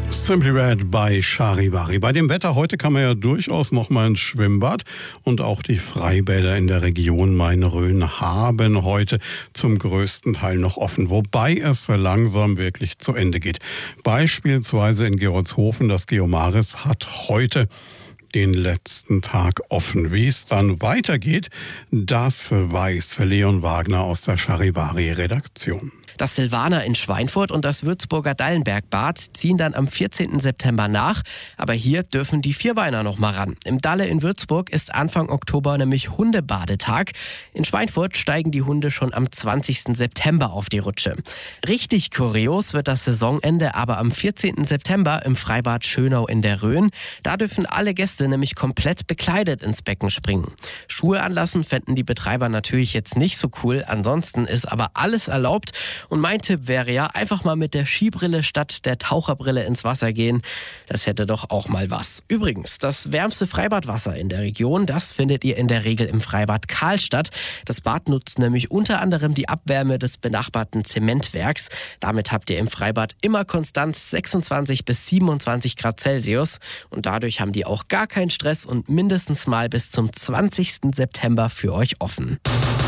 Simply Red bei Charivari. Bei dem Wetter heute kann man ja durchaus noch mal ins Schwimmbad, und auch die Freibäder in der Region Main-Rhön haben heute zum größten Teil noch offen, wobei es langsam wirklich zu Ende geht. Beispielsweise in Gerolzhofen, das Geomaris hat heute den letzten Tag offen. Wie es dann weitergeht, das weiß Leon Wagner aus der Charivari-Redaktion. Das Silvaner in Schweinfurt und das Würzburger Dallenbergbad ziehen dann am 14. September nach. Aber hier dürfen die Vierbeiner noch mal ran. Im Dalle in Würzburg ist Anfang Oktober nämlich Hundebadetag. In Schweinfurt steigen die Hunde schon am 20. September auf die Rutsche. Richtig kurios wird das Saisonende aber am 14. September im Freibad Schönau in der Rhön. Da dürfen alle Gäste nämlich komplett bekleidet ins Becken springen. Schuhe anlassen fänden die Betreiber natürlich jetzt nicht so cool. Ansonsten ist aber alles erlaubt. Und mein Tipp wäre ja, einfach mal mit der Skibrille statt der Taucherbrille ins Wasser gehen. Das hätte doch auch mal was. Übrigens, das wärmste Freibadwasser in der Region, das findet ihr in der Regel im Freibad Karlstadt. Das Bad nutzt nämlich unter anderem die Abwärme des benachbarten Zementwerks. Damit habt ihr im Freibad immer konstant 26 bis 27 Grad Celsius. Und dadurch haben die auch gar keinen Stress und mindestens mal bis zum 20. September für euch offen.